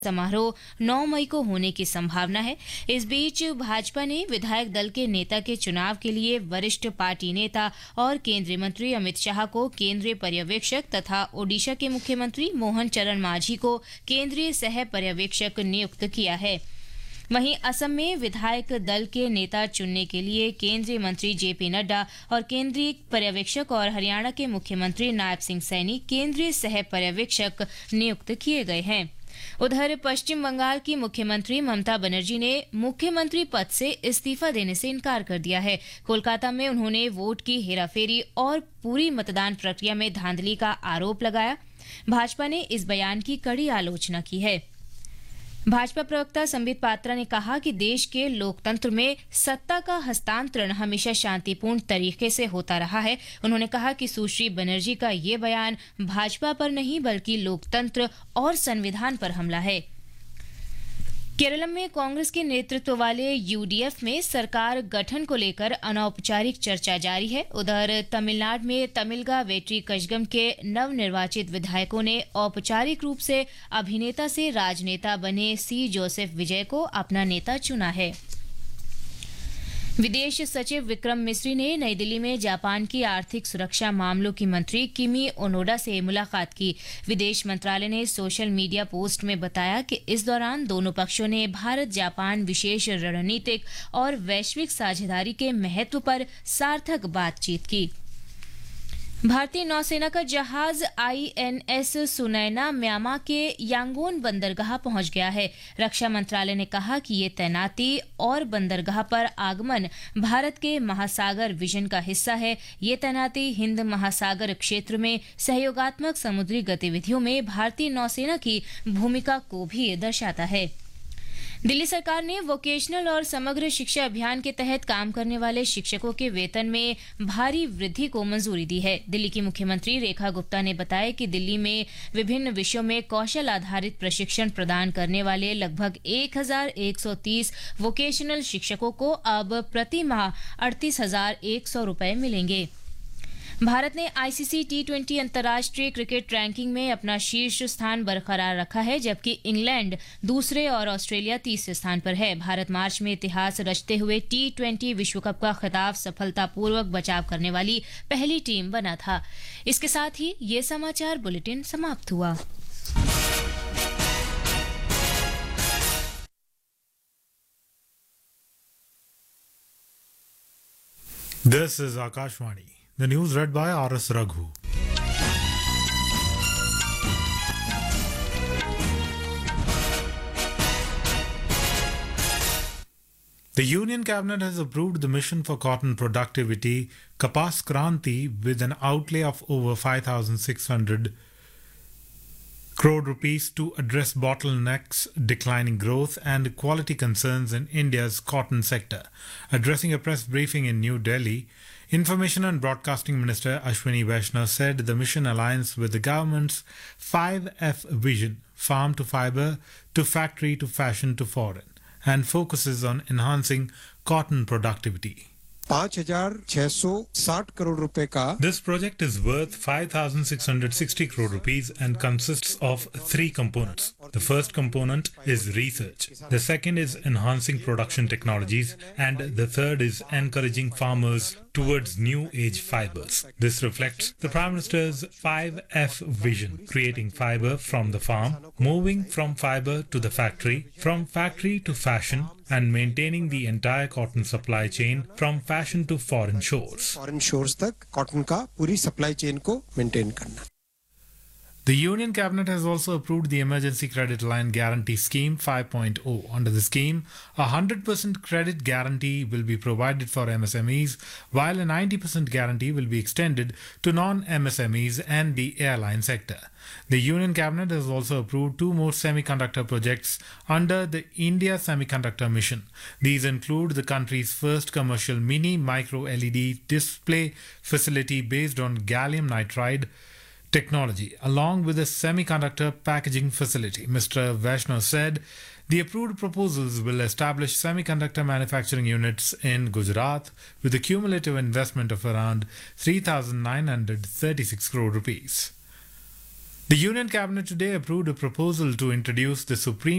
समारोह 9 मई को होने की संभावना है। इस बीच भाजपा ने विधायक दल के नेता के चुनाव के लिए वरिष्ठ पार्टी नेता और केंद्रीय मंत्री अमित शाह को केंद्रीय पर्यवेक्षक तथा ओडिशा के मुख्यमंत्री मोहन चरण मांझी को केंद्रीय सह पर्यवेक्षक नियुक्त किया है। वहीं असम में विधायक दल के नेता चुनने के लिए केंद्रीय मंत्री जेपी नड्डा और केंद्रीय पर्यवेक्षक और हरियाणा के मुख्यमंत्री नायब सिंह सैनी केंद्रीय सह पर्यवेक्षक नियुक्त किए गए हैं। उधर पश्चिम बंगाल की मुख्यमंत्री ममता बनर्जी ने मुख्यमंत्री पद से इस्तीफा देने से इनकार कर दिया है। कोलकाता में उन्होंने वोट की हेराफेरी और पूरी मतदान प्रक्रिया में धांधली का आरोप लगाया। भाजपा ने इस बयान की कड़ी आलोचना की है। भाजपा प्रवक्ता संबित पात्रा ने कहा कि देश के लोकतंत्र में सत्ता का हस्तांतरण हमेशा शांतिपूर्ण तरीके से होता रहा है। उन्होंने कहा कि सुश्री बनर्जी का ये बयान भाजपा पर नहीं बल्कि लोकतंत्र और संविधान पर हमला है। केरल में कांग्रेस के नेतृत्व वाले यूडीएफ में सरकार गठन को लेकर अनौपचारिक चर्चा जारी है। उधर तमिलनाडु में तमिलगा वेट्री कजगम के नवनिर्वाचित विधायकों ने औपचारिक रूप से अभिनेता से राजनेता बने सी जोसेफ विजय को अपना नेता चुना है। विदेश सचिव विक्रम मिस्री ने नई दिल्ली में जापान की आर्थिक सुरक्षा मामलों की मंत्री किमी ओनोडा से मुलाकात की। विदेश मंत्रालय ने सोशल मीडिया पोस्ट में बताया कि इस दौरान दोनों पक्षों ने भारत जापान विशेष रणनीतिक और वैश्विक साझेदारी के महत्व पर सार्थक बातचीत की। भारतीय नौसेना का जहाज आईएनएस सुनैना म्यांमार के यांगोन बंदरगाह पहुंच गया है। रक्षा मंत्रालय ने कहा कि ये तैनाती और बंदरगाह पर आगमन भारत के महासागर विजन का हिस्सा है। ये तैनाती हिंद महासागर क्षेत्र में सहयोगात्मक समुद्री गतिविधियों में भारतीय नौसेना की भूमिका को भी दर्शाता है। दिल्ली सरकार ने वोकेशनल और समग्र शिक्षा अभियान के तहत काम करने वाले शिक्षकों के वेतन में भारी वृद्धि को मंजूरी दी है। दिल्ली की मुख्यमंत्री रेखा गुप्ता ने बताया कि दिल्ली में विभिन्न विषयों में कौशल आधारित प्रशिक्षण प्रदान करने वाले लगभग 1130 वोकेशनल शिक्षकों को अब प्रति माह 38,100 रुपए मिलेंगे। भारत ने आईसीसी टी20 अंतर्राष्ट्रीय क्रिकेट रैंकिंग में अपना शीर्ष स्थान बरकरार रखा है, जबकि इंग्लैंड दूसरे और ऑस्ट्रेलिया तीसरे स्थान पर है। भारत मार्च में इतिहास रचते हुए टी20 विश्व कप का खिताब सफलतापूर्वक बचाव करने वाली पहली टीम बना था। इसके साथ ही ये समाचार बुलेटिन समाप्त हुआ। This is Akashvani. The news read by R.S. Raghu. The Union Cabinet has approved the mission for cotton productivity Kapas Kranti with an outlay of over 5,600 crore rupees to address bottlenecks, declining growth and quality concerns in India's cotton sector. Addressing a press briefing in New Delhi, Information and Broadcasting Minister Ashwini Vaishnaw said the mission aligns with the government's 5F vision, farm to fiber, to factory, to fashion, to foreign, and focuses on enhancing cotton productivity. 5,660 crore रुपए का This project is worth 5,660 crore rupees and consists of three components. The first component is research. The second is enhancing production technologies, and the third is encouraging farmers towards new age fibers. This reflects the Prime Minister's 5F vision, creating fiber from the farm, moving from fiber to the factory, from factory to fashion, and maintaining the entire cotton supply chain from fashion to foreign shores. Foreign shores तक cotton का पूरी supply chain को maintain करना। The Union Cabinet has also approved the Emergency Credit Line Guarantee Scheme 5.0. Under the scheme, a 100% credit guarantee will be provided for MSMEs, while a 90% guarantee will be extended to non-MSMEs and the airline sector. The Union Cabinet has also approved two more semiconductor projects under the India Semiconductor Mission. These include the country's first commercial mini micro LED display facility based on gallium nitride technology, along with a semiconductor packaging facility. Mr. Vaishnaw said the approved proposals will establish semiconductor manufacturing units in Gujarat with a cumulative investment of around 3,936 crore rupees. The Union Cabinet today approved a proposal to introduce the Supreme